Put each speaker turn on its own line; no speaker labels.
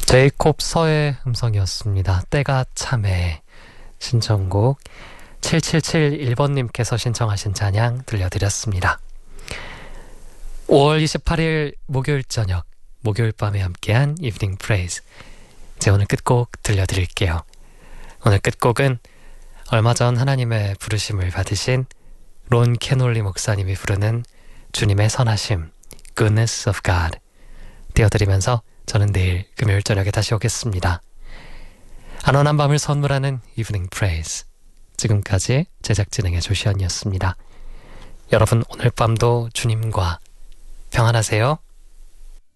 제이콥 서의 음성이었습니다. 때가 참해. 신청곡 7771번님께서 신청하신 찬양 들려드렸습니다. 5월 28일 목요일 저녁, 목요일 밤에 함께한 이브닝 프레이즈. 이제 오늘 끝곡 들려드릴게요. 오늘 끝곡은 얼마 전 하나님의 부르심을 받으신 론 캐놀리 목사님이 부르는 주님의 선하심, Goodness of God 띄워드리면서 저는 내일 금요일 저녁에 다시 오겠습니다. 안원한 밤을 선물하는 이브닝 프레이즈. 지금까지 제작 진행의 조시현이었습니다. 여러분 오늘 밤도 주님과 평안하세요.